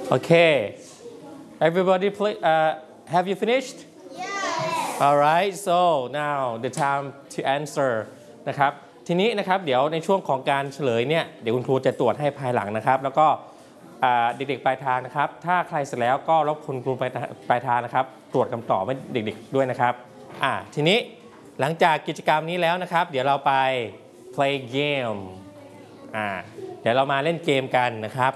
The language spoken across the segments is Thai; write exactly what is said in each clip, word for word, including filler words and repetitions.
Okay, everybody play, uh, have you finished? Yes. Alright, so now the time to answer นะครับทีนี้นะครับเดี๋ยวในช่วงของการเฉลยเนี่ยเดี๋ยวคุณครูจะตรวจให้ภายหลังนะครับแล้วก็เด็กๆปลายทางนะครับถ้าใครเสร็จแล้วก็รบคุณครูปลายทางนะครับตรวจคำตอบให้เด็กๆด้วยนะครับอ่าทีนี้หลังจากกิจกรรมนี้แล้วนะครับเดี๋ยวเราไป play game อ่าเดี๋ยวเรามาเล่นเกมกันนะครับ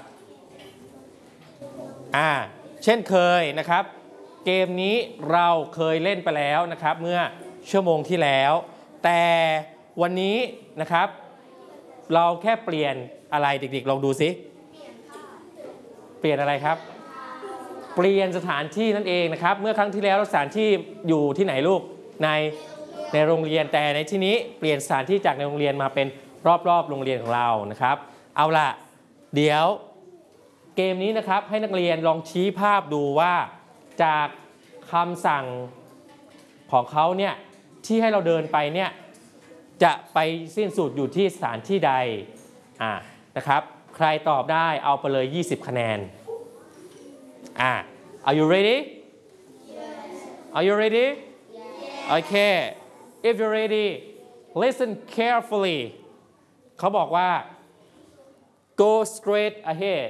อ่าเช่นเคยนะครับเกมนี้เราเคยเล่นไปแล้วนะครับเมื่อชั่วโมงที่แล้วแต่วันนี้นะครับเราแค่เปลี่ยนอะไรเด็กๆลองดูสิเปลี่ยนอะไรครับเปลี่ยนสถานที่นั่นเองนะครับเมื่อครั้งที่แล้วสถานที่อยู่ที่ไหนลูกในในโรงเรียนแต่ในที่นี้เปลี่ยนสถานที่จากในโรงเรียนมาเป็นรอบๆโรงเรียนของเรานะครับเอาล่ะเดี๋ยวเกมนี้นะครับให้นักเรียนลองชี้ภาพดูว่าจากคำสั่งของเขาเนี่ยที่ให้เราเดินไปเนี่ยจะไปสิ้นสุดอยู่ที่สถานที่ใดอ่านะครับใครตอบได้เอาไปเลยยี่สิบคะแนนอ่า Are you ready? Yes. Are you ready? Yes. Okay. If you're ready, listen carefully. เขาบอกว่า go straight ahead.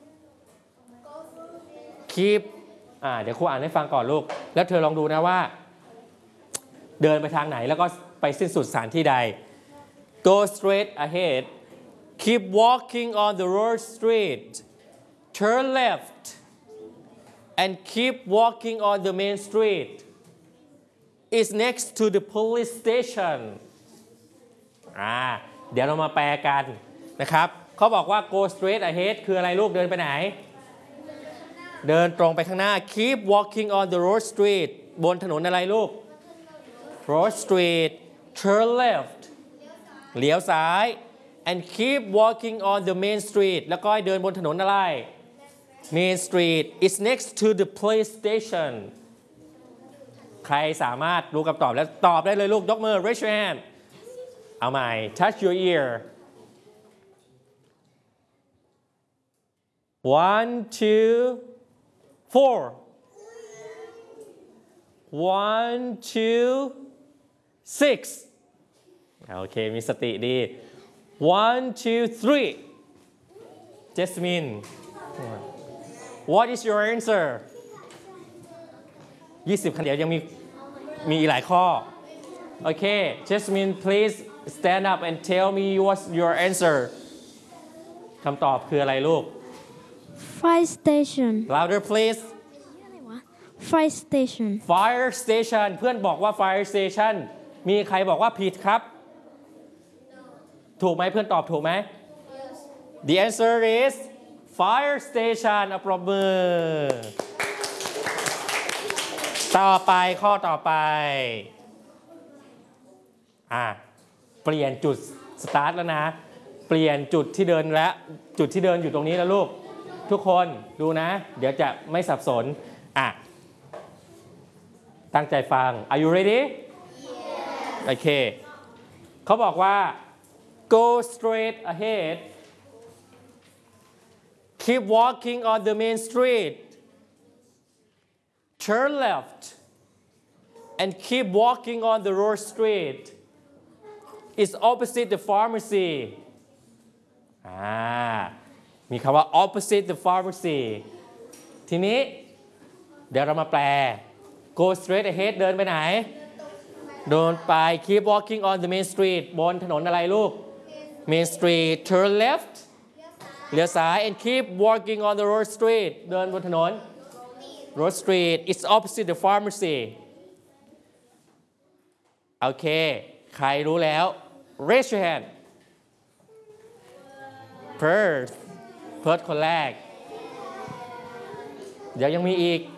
Keep อ่าเดี๋ยวครูอ่านให้ฟังก่อนลูกแล้วเธอลองดูนะว่าเดินไปทางไหนแล้วก็ไปสิ้นสุดสถานที่ใด Go straight ahead. Keep walking on the road street. Turn left. And keep walking on the main street. It's next to the police station. อ่าเดี๋ยวเรามาแปลกันนะครับเขาบอกว่า go straight ahead คืออะไรลูกเดินไปไหนเดินตรงไปข้างหน้า Keep walking on the road street บนถนนอะไรลูก Road street. Turn left เลี้ยวซ้าย and keep walking on the main street แล้วก็ให้เดินบนถนนอะไร Main street is next to the police station ใครสามารถรู้คำตอบแล้วตอบได้เลยลูกยกมือ raise your hand เอาใหม่ touch your ear one two four one two six โอเคมีสติดี one two three Jasmine what is your answer ยี่สิบคะแนนยังมีมีอีกหลายข้อโอเค Jasmine please stand up and tell me what's your answer คำตอบคืออะไรลูก Fire station. louder please Fire station. fire station เพื่อนบอกว่า fire station มีใครบอกว่าผิดครับถูกไหมเพื่อนตอบถูกไหม The answer is fire station เอาปรบมือต่อไปข้อต่อไปอ่ะเปลี่ยนจุดสตาร์ทแล้วนะเปลี่ยนจุดที่เดินและจุดที่เดินอยู่ตรงนี้แล้วลูกทุกคนดูนะเดี๋ยวจะไม่สับสนอ่ะตั้งใจฟัง Are you ready? Yes. โอเคเขาบอกว่า Go straight ahead. Keep walking on the main street. Turn left. And keep walking on the road street. It's opposite the pharmacy. อ่ามีคำว่า opposite the pharmacy ทีนี้เดี๋ยวเรามาแปล Go straight ahead เดินไปไหนเดินไป Keep walking on the main street บนถนนอะไรลูก Main street Turn left เลี้ยวซ้าย and keep walking on the road street เดินบนถนน Road street It's opposite the pharmacy โอเคใครรู้แล้ว raise your hand Perth เพิร์ทคนแรกเดี๋ยวยังมีอีก